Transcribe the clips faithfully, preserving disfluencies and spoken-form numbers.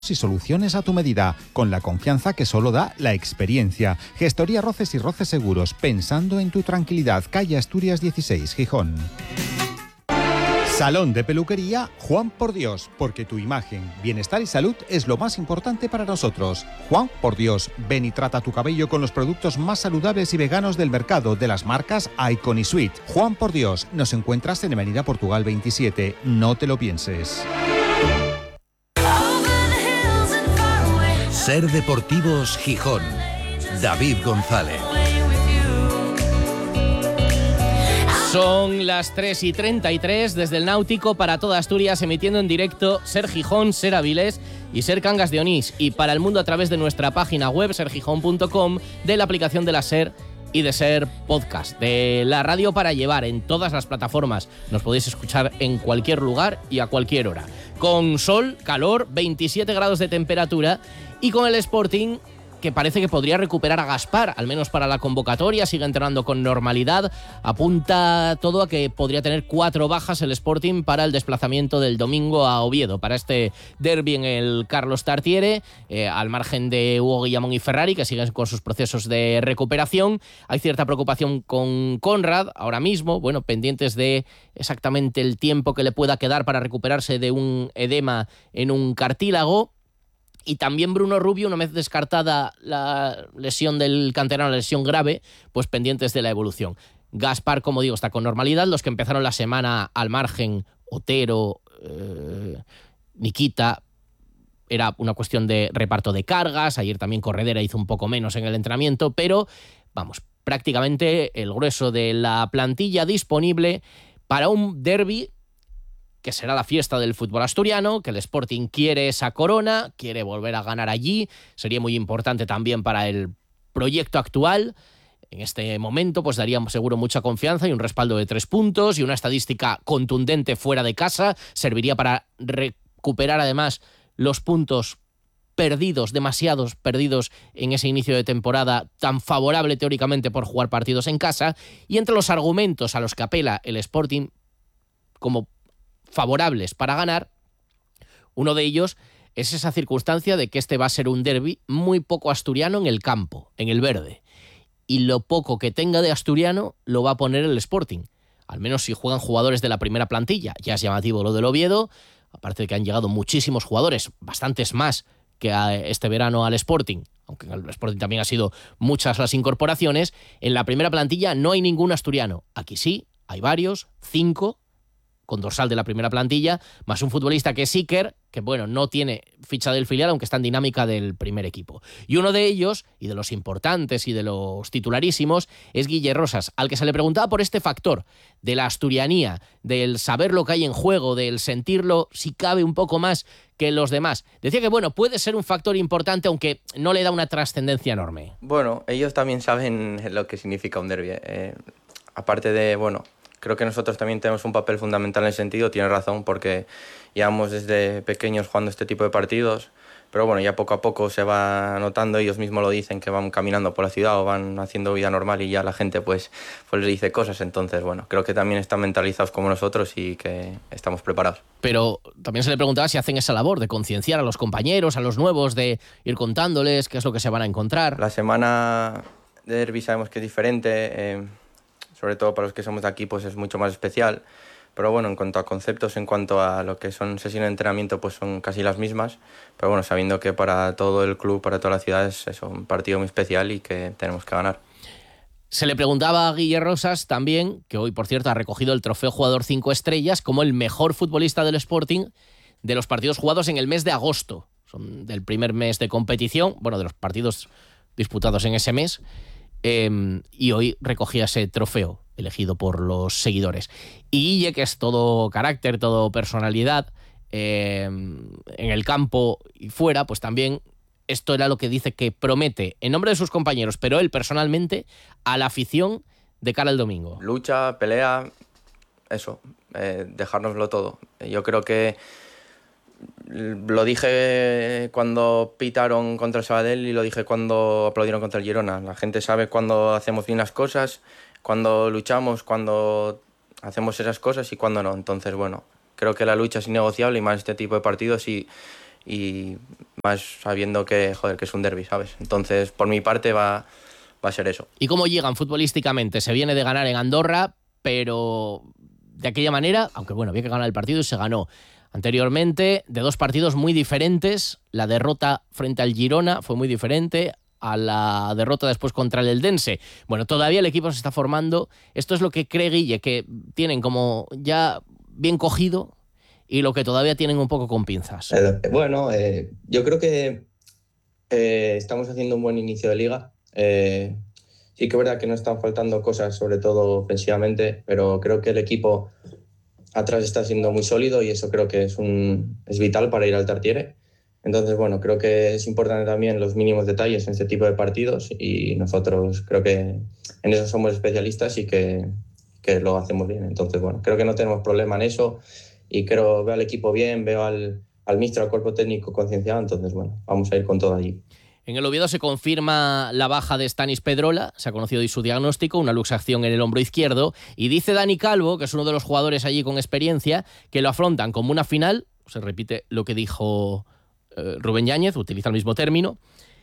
y soluciones a tu medida, con la confianza que solo da la experiencia. Gestoría Roces y Roces Seguros, pensando en tu tranquilidad. Calle Asturias dieciséis, Gijón. Salón de peluquería Juan por Dios, porque tu imagen, bienestar y salud es lo más importante para nosotros. Juan por Dios, ven y trata tu cabello con los productos más saludables y veganos del mercado, de las marcas Icon y Sweet. Juan por Dios, nos encuentras en Avenida Portugal veintisiete, no te lo pienses. Ser Deportivos Gijón. David González. Son las tres y treinta y tres desde el Náutico para toda Asturias, emitiendo en directo Ser Gijón, Ser Avilés y Ser Cangas de Onís, y para el mundo a través de nuestra página web ser gijón punto com, de la aplicación de la Ser y de Ser Podcast, de la radio para llevar en todas las plataformas. Nos podéis escuchar en cualquier lugar y a cualquier hora. Con sol, calor, veintisiete grados de temperatura, y con el Sporting, que parece que podría recuperar a Gaspar, al menos para la convocatoria, sigue entrenando con normalidad. Apunta todo a que podría tener cuatro bajas el Sporting para el desplazamiento del domingo a Oviedo, para este derbi en el Carlos Tartiere, eh, al margen de Hugo Guillamón y Ferrari, que siguen con sus procesos de recuperación. Hay cierta preocupación con Conrad ahora mismo, bueno, pendientes de exactamente el tiempo que le pueda quedar para recuperarse de un edema en un cartílago. Y también Bruno Rubio, una vez descartada la lesión del canterano, la lesión grave, pues pendientes de la evolución. Gaspar, como digo, está con normalidad. Los que empezaron la semana al margen, Otero, eh, Nikita, era una cuestión de reparto de cargas. Ayer también Corredera hizo un poco menos en el entrenamiento, pero vamos, prácticamente el grueso de la plantilla disponible para un derbi que será la fiesta del fútbol asturiano, que el Sporting quiere esa corona, quiere volver a ganar allí. Sería muy importante también para el proyecto actual. En este momento pues daría seguro mucha confianza y un respaldo de tres puntos y una estadística contundente fuera de casa. Serviría para recuperar además los puntos perdidos, demasiados perdidos en ese inicio de temporada tan favorable teóricamente por jugar partidos en casa. Y entre los argumentos a los que apela el Sporting como favorables para ganar, uno de ellos es esa circunstancia de que este va a ser un derbi muy poco asturiano en el campo, en el verde, y lo poco que tenga de asturiano lo va a poner el Sporting, al menos si juegan jugadores de la primera plantilla. Ya es llamativo lo del Oviedo, aparte de que han llegado muchísimos jugadores, bastantes más que a este verano al Sporting, aunque en el Sporting también ha sido muchas las incorporaciones. En la primera plantilla no hay ningún asturiano, aquí sí, hay varios, cinco, con dorsal de la primera plantilla, más un futbolista que es Iker, que bueno, no tiene ficha del filial, aunque está en dinámica del primer equipo. Y uno de ellos, y de los importantes y de los titularísimos, es Guille Rosas, al que se le preguntaba por este factor de la asturianía, del saber lo que hay en juego, del sentirlo, si cabe, un poco más que los demás. Decía que bueno, puede ser un factor importante, aunque no le da una trascendencia enorme. Bueno, ellos también saben lo que significa un derbi. Eh, aparte de, bueno, creo que nosotros también tenemos un papel fundamental en ese sentido. Tiene razón, porque llevamos desde pequeños jugando este tipo de partidos, pero bueno, ya poco a poco se va notando, ellos mismos lo dicen, que van caminando por la ciudad o van haciendo vida normal y ya la gente pues, pues les dice cosas. Entonces, bueno, creo que también están mentalizados como nosotros y que estamos preparados. Pero también se le preguntaba si hacen esa labor de concienciar a los compañeros, a los nuevos, de ir contándoles qué es lo que se van a encontrar. La semana de derbi sabemos que es diferente, eh, sobre todo para los que somos de aquí, pues es mucho más especial. Pero bueno, en cuanto a conceptos, en cuanto a lo que son sesiones de entrenamiento, pues son casi las mismas. Pero bueno, sabiendo que para todo el club, para toda la ciudad, es eso, un partido muy especial y que tenemos que ganar. Se le preguntaba a Guille Rosas también, que hoy por cierto ha recogido el trofeo jugador cinco estrellas, como el mejor futbolista del Sporting de los partidos jugados en el mes de agosto. Son del primer mes de competición, bueno, de los partidos disputados en ese mes. Eh, y hoy recogía ese trofeo elegido por los seguidores. Y Guille, que es todo carácter, todo personalidad, eh, en el campo y fuera, pues también esto era lo que dice que promete, en nombre de sus compañeros, pero él personalmente, a la afición de cara al domingo. Lucha, pelea, eso, eh, dejárnoslo todo. Yo creo que lo dije cuando pitaron contra el Sabadell y lo dije cuando aplaudieron contra el Girona. La gente sabe cuando hacemos bien las cosas, cuando luchamos, cuando hacemos esas cosas y cuando no. Entonces, bueno, creo que la lucha es innegociable y más este tipo de partidos y, y más sabiendo que, joder, que es un derbi, ¿sabes? Entonces, por mi parte va, va a ser eso. ¿Y cómo llegan futbolísticamente? Se viene de ganar en Andorra, pero de aquella manera, aunque bueno, había que ganar el partido y se ganó. Anteriormente, de dos partidos muy diferentes, la derrota frente al Girona fue muy diferente a la derrota después contra el Eldense. Bueno, todavía el equipo se está formando. Esto es lo que cree Guille, que tienen como ya bien cogido y lo que todavía tienen un poco con pinzas. Eh, bueno, eh, yo creo que eh, estamos haciendo un buen inicio de liga. Eh, sí que es verdad que no están faltando cosas, sobre todo ofensivamente, pero creo que el equipo atrás está siendo muy sólido y eso creo que es, un, es vital para ir al Tartiere. Entonces, bueno, creo que es importante también los mínimos detalles en este tipo de partidos y nosotros creo que en eso somos especialistas y que, que lo hacemos bien. Entonces, bueno, creo que no tenemos problema en eso y creo veo al equipo bien, veo al, al míster, al cuerpo técnico concienciado. Entonces, bueno, vamos a ir con todo allí. En el Oviedo se confirma la baja de Stanis Pedrola, se ha conocido hoy su diagnóstico, una luxación en el hombro izquierdo, y dice Dani Calvo, que es uno de los jugadores allí con experiencia, que lo afrontan como una final, se repite lo que dijo eh, Rubén Yáñez, utiliza el mismo término,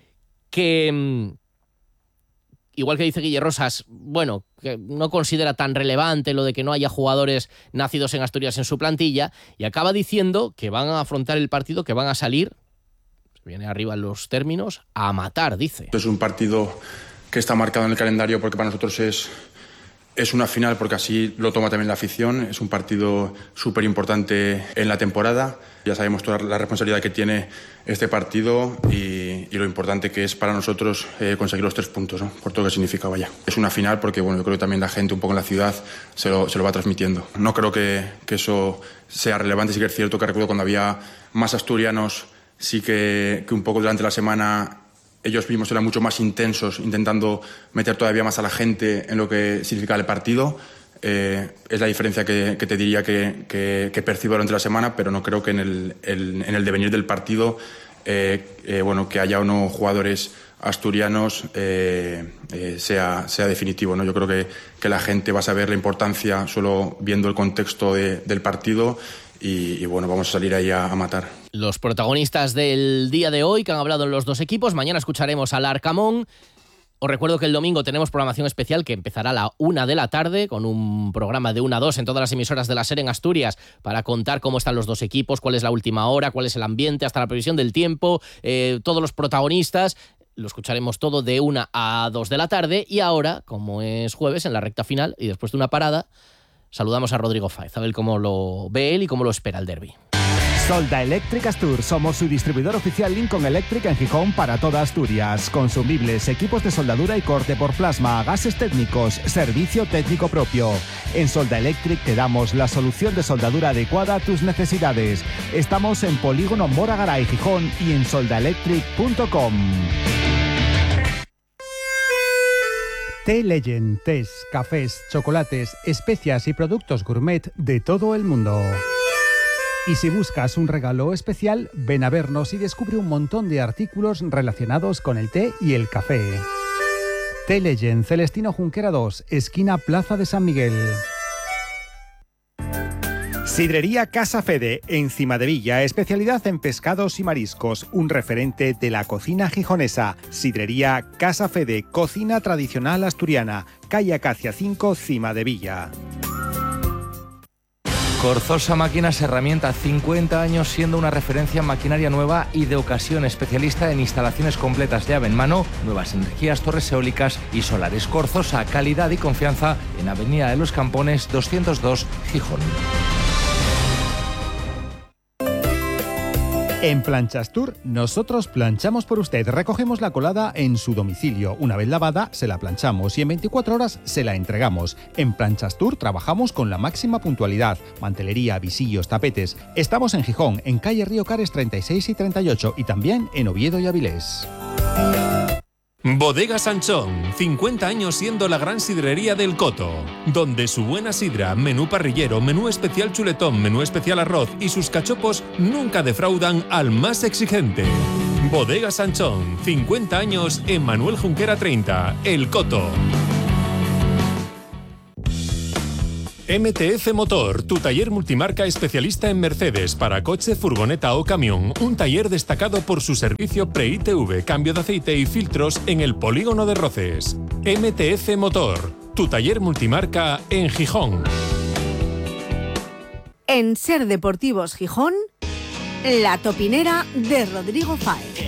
que mmm, igual que dice Guille Rosas, bueno, que no considera tan relevante lo de que no haya jugadores nacidos en Asturias en su plantilla, y acaba diciendo que van a afrontar el partido, que van a salir, viene arriba en los términos, a matar, dice. Es un partido que está marcado en el calendario porque para nosotros es, es una final, porque así lo toma también la afición. Es un partido súper importante en la temporada. Ya sabemos toda la responsabilidad que tiene este partido y, y lo importante que es para nosotros eh, conseguir los tres puntos, ¿no? Por todo lo que significa, vaya. Es una final porque bueno, yo creo que también la gente un poco en la ciudad se lo, se lo va transmitiendo. No creo que, que eso sea relevante. Sí que es cierto que recuerdo cuando había más asturianos, sí que, que un poco durante la semana ellos mismos eran mucho más intensos, intentando meter todavía más a la gente en lo que significa el partido. Eh, es la diferencia que, que te diría que, que, que percibo durante la semana, pero no creo que en el, el, en el devenir del partido eh, eh, bueno, que haya o no jugadores asturianos eh, eh, sea, sea definitivo, ¿no? Yo creo que, que la gente va a saber la importancia solo viendo el contexto de, del partido. Y, y bueno, vamos a salir ahí a, a matar. Los protagonistas del día de hoy que han hablado en los dos equipos. Mañana escucharemos al Arcamón. Os recuerdo que el domingo tenemos programación especial que empezará a la una de la tarde con un programa de una a dos en todas las emisoras de la SER en Asturias para contar cómo están los dos equipos, cuál es la última hora, cuál es el ambiente, hasta la previsión del tiempo, eh, todos los protagonistas. Lo escucharemos todo de una a dos de la tarde. Y ahora, como es jueves, en la recta final y después de una parada, saludamos a Rodrigo Fáez, a ver cómo lo ve él y cómo lo espera el derbi. Solda Electric Astur, somos su distribuidor oficial Lincoln Electric en Gijón para toda Asturias. Consumibles, equipos de soldadura y corte por plasma, gases técnicos, servicio técnico propio. En Solda Electric te damos la solución de soldadura adecuada a tus necesidades. Estamos en Polígono Mora Garay, Gijón y en solda electric punto com. Té Legend, tés, cafés, chocolates, especias y productos gourmet de todo el mundo. Y si buscas un regalo especial, ven a vernos y descubre un montón de artículos relacionados con el té y el café. Té Legend, Celestino Junquera dos, esquina Plaza de San Miguel. Sidrería Casa Fede, en Cimadevilla, especialidad en pescados y mariscos, un referente de la cocina gijonesa. Sidrería Casa Fede, cocina tradicional asturiana, calle Acacia cinco, Cimadevilla. Corzosa Máquinas Herramienta, cincuenta años siendo una referencia en maquinaria nueva y de ocasión, especialista en instalaciones completas llave en mano, nuevas energías, torres eólicas y solares. Corzosa, calidad y confianza en Avenida de los Campones doscientos dos, Gijón. En Planchastur, nosotros planchamos por usted. Recogemos la colada en su domicilio. Una vez lavada, se la planchamos y en veinticuatro horas se la entregamos. En Planchastur trabajamos con la máxima puntualidad. Mantelería, visillos, tapetes. Estamos en Gijón, en calle Río Cares treinta y seis y treinta y ocho y también en Oviedo y Avilés. Bodega Sanchón, cincuenta años siendo la gran sidrería del Coto, donde su buena sidra, menú parrillero, menú especial chuletón, menú especial arroz y sus cachopos nunca defraudan al más exigente. Bodega Sanchón, cincuenta años en Manuel Junquera treinta, El Coto. M T F Motor, tu taller multimarca especialista en Mercedes para coche, furgoneta o camión. Un taller destacado por su servicio pre-I T V, cambio de aceite y filtros en el polígono de Roces. M T F Motor, tu taller multimarca en Gijón. En Ser Deportivos Gijón, La Topinera de Rodrigo Fáez.